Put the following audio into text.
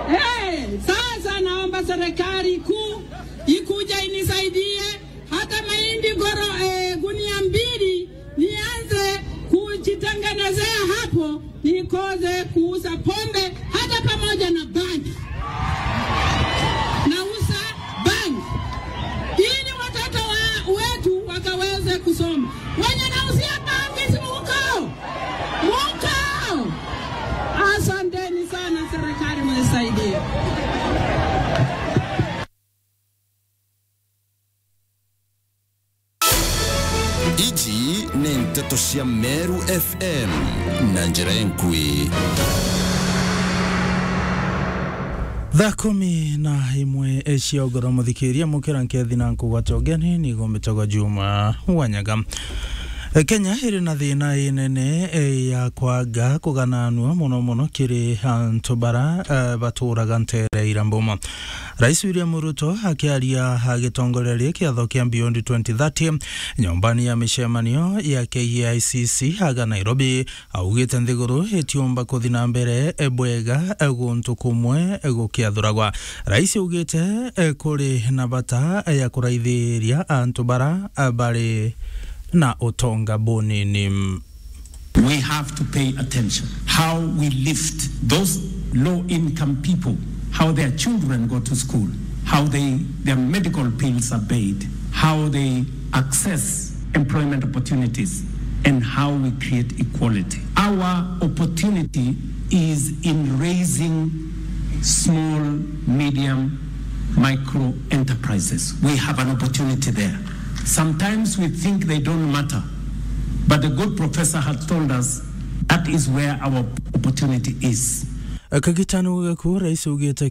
Sasa naomba serikali kuu ikuja inisaidie hata mahindi gunia 2 nianze kujitengenezea hapo, nikoze kuuza pombe hata pamoja na bangi. Nauza bangi ili watoto wetu wakaweze kusoma. Wenye nauzia bangi si mukao. Asanteni sana serikali mnisaidie. Iji ni Nteto cia Meru FM na njira enkui. Thakumi na imwe eshia ogoro muthikiria mukira nkethi na nkugwatogeni ni gometagwa Juma Wanyaga. Kenya iri na thina inene ya kwaga kugananwa muno kiri antubara baturaga ntere iramboma. Rais William Ruto akiaria agitongoreria kiatho kia Beyond 2030 nyombani ya mishemanio ya KICC haga Nairobi, augite nthiguru etiomba kuthina mbere bwega guntu kumwe gukiathuragwa. Rais augite kuri na bata ya kuraithiria antubara bari na utonga bonini. We have to pay attention how we lift those low-income people, how their children go to school, how their medical bills are paid, how they access employment opportunities, and how we create equality. Our opportunity is in raising small, medium, micro enterprises. We have an opportunity there. Sometimes we think they don't matter, but the good professor had told us that is where our opportunity is. Kagitano ku rais ugete